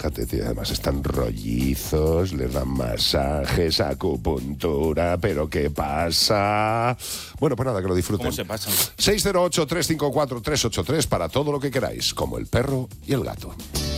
fíjate, tío, además están rollizos, les dan masajes, acupuntura, pero ¿qué pasa? Bueno, pues nada, que lo disfruten. ¿Cómo se pasan? 608-354-383 para todo lo que queráis, como el perro y el gato.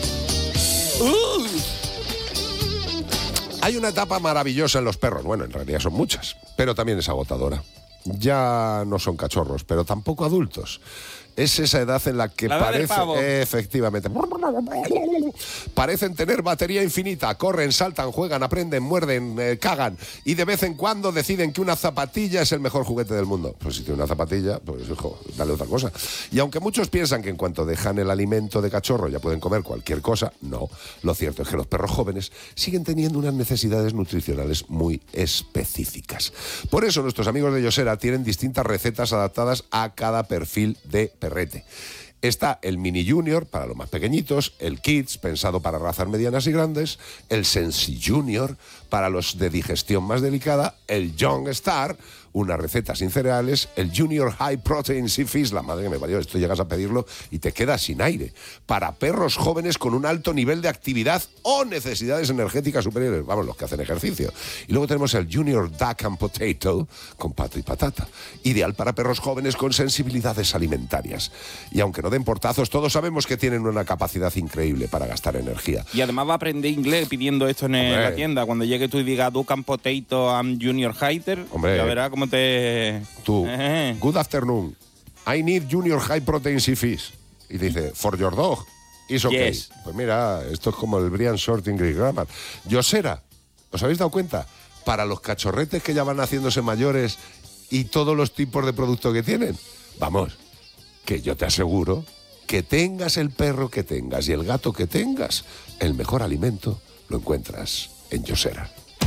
Hay una etapa maravillosa en los perros, bueno, en realidad son muchas, pero también es agotadora. Ya no son cachorros, pero tampoco adultos. Es esa edad en la que efectivamente, parecen tener batería infinita, corren, saltan, juegan, aprenden, muerden, cagan y de vez en cuando deciden que una zapatilla es el mejor juguete del mundo. Pues si tiene una zapatilla, pues hijo, dale otra cosa. Y aunque muchos piensan que en cuanto dejan el alimento de cachorro ya pueden comer cualquier cosa, no. Lo cierto es que los perros jóvenes siguen teniendo unas necesidades nutricionales muy específicas. Por eso nuestros amigos de Yosera tienen distintas recetas adaptadas a cada perfil de perrete. Está el Mini Junior para los más pequeñitos, el Kids pensado para razas medianas y grandes, el Sensi Junior para los de digestión más delicada, el Young Star, una receta sin cereales, el Junior High Protein Sea Fish, la madre que me parió, esto llegas a pedirlo y te quedas sin aire, para perros jóvenes con un alto nivel de actividad o necesidades energéticas superiores, vamos, los que hacen ejercicio. Y luego tenemos el Junior Duck and Potato, con pato y patata, ideal para perros jóvenes con sensibilidades alimentarias. Y aunque no den portazos, todos sabemos que tienen una capacidad increíble para gastar energía. Y además va a aprender inglés pidiendo esto en la tienda. Cuando llegue tú y digas Duck and Potato and Junior Hider, ya verás cómo te... Tú, good afternoon, I need Junior High Protein Sea Fish. Y dice, for your dog, it's okay. Yes. Pues mira, esto es como el Brian Short English Grammar. Yosera, ¿os habéis dado cuenta? Para los cachorretes que ya van haciéndose mayores y todos los tipos de producto que tienen, vamos, que yo te aseguro que tengas el perro que tengas y el gato que tengas, el mejor alimento lo encuentras en Yosera.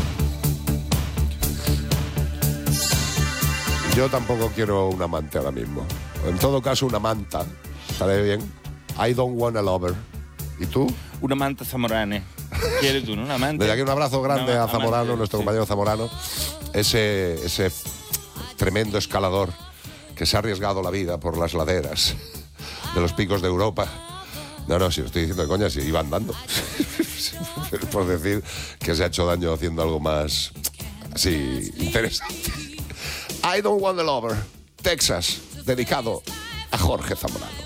Yo tampoco quiero un amante ahora mismo. En todo caso, una manta. ¿Estaré bien? I don't want a lover. ¿Y tú? Una manta zamorana. ¿Quieres tú, no? Una manta. Desde aquí un abrazo grande a Zamorano, nuestro compañero Zamorano. Ese tremendo escalador que se ha arriesgado la vida por las laderas de los picos de Europa. No, si lo estoy diciendo de coña, si iba andando. Por decir que se ha hecho daño haciendo algo más así interesante. I don't want a lover. Texas, dedicado a Jorge Zamorano.